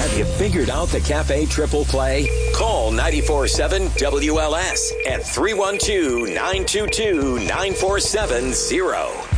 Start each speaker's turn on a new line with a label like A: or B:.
A: Have you figured out the Cafe Triple Play? Call 94.7 WLS at 312-922-9470.